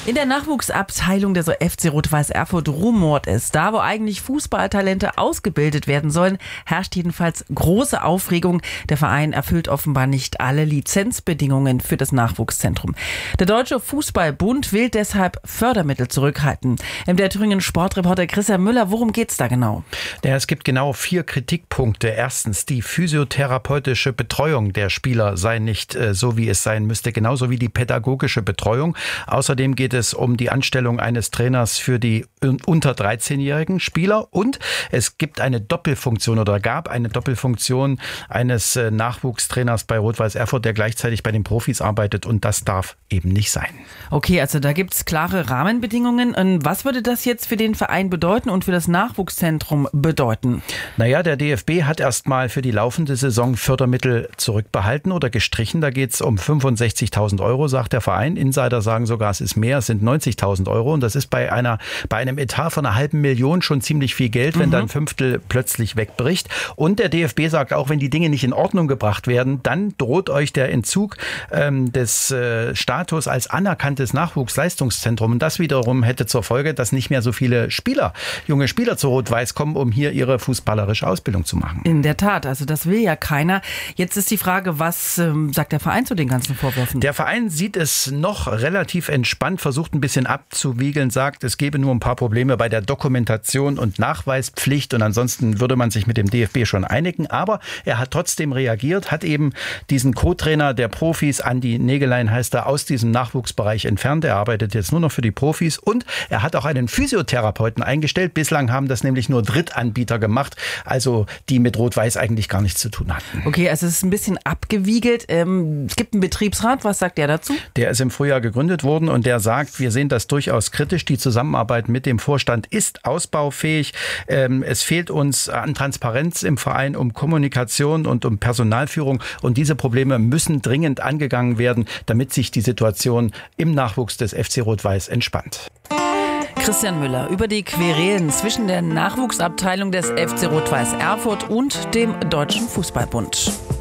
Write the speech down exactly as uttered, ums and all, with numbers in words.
In der Nachwuchsabteilung der F C Rot-Weiß Erfurt rumort es. Da, wo eigentlich Fußballtalente ausgebildet werden sollen, herrscht jedenfalls große Aufregung. Der Verein erfüllt offenbar nicht alle Lizenzbedingungen für das Nachwuchszentrum. Der Deutsche Fußballbund will deshalb Fördermittel zurückhalten. Der Thüringen Sportreporter Christian Müller, worum geht's da genau? Ja, es gibt genau vier Kritikpunkte. Erstens, die physiotherapeutische Betreuung der Spieler sei nicht äh, so, wie es sein müsste, genauso wie die pädagogische Betreuung. Außerdem geht es um die Anstellung eines Trainers für die unter dreizehnjährigen Spieler und es gibt eine Doppelfunktion oder gab eine Doppelfunktion eines Nachwuchstrainers bei Rot-Weiß Erfurt, der gleichzeitig bei den Profis arbeitet, und das darf eben nicht sein. Okay, also da gibt es klare Rahmenbedingungen. Und was würde das jetzt für den Verein bedeuten und für das Nachwuchszentrum bedeuten? Naja, der D F B hat erstmal für die laufende Saison Fördermittel zurückbehalten oder gestrichen. Da geht es um fünfundsechzigtausend Euro, sagt der Verein. Insider sagen sogar, es ist mehr, es sind neunzigtausend Euro. Und das ist bei einer, bei einem Etat von einer halben Million schon ziemlich viel Geld, wenn mhm. dann ein Fünftel plötzlich wegbricht. Und der D F B sagt auch, wenn die Dinge nicht in Ordnung gebracht werden, dann droht euch der Entzug ähm, des äh, Status als anerkanntes Nachwuchsleistungszentrum. Und das wiederum hätte zur Folge, dass nicht mehr so viele Spieler, junge Spieler zu Rot-Weiß kommen, um hier ihre fußballerische Ausbildung zu machen. In der Tat, also das will ja keiner. Jetzt ist die Frage, was ähm, sagt der Verein zu den ganzen Vorwürfen? Der Verein sieht es noch relativ entspannt, versucht ein bisschen abzuwiegeln, sagt, es gebe nur ein paar Probleme bei der Dokumentation und Nachweispflicht und ansonsten würde man sich mit dem D F B schon einigen. Aber er hat trotzdem reagiert, hat eben diesen Co-Trainer der Profis, Andi Nägelein heißt er, aus diesem Nachwuchsbereich entfernt. Er arbeitet jetzt nur noch für die Profis und er hat auch einen Physiotherapeuten eingestellt. Bislang haben das nämlich nur Drittanbieter gemacht, also die mit Rot-Weiß eigentlich gar nichts zu tun hatten. Okay, also es ist ein bisschen abgewiegelt. Ähm, es gibt einen Betriebsrat, was sagt der dazu? Der ist im Frühjahr gegründet worden und der sagt, wir sehen das durchaus kritisch. Die Zusammenarbeit mit dem Vorstand ist ausbaufähig. Ähm, es fehlt uns an Transparenz im Verein, um Kommunikation und um Personalführung. Und diese Probleme müssen dringend angegangen werden, damit sich die Situation im Nachwuchs des F C Rot-Weiß entspannt. Christian Müller über die Querelen zwischen der Nachwuchsabteilung des F C Rot-Weiß Erfurt und dem Deutschen Fußballbund.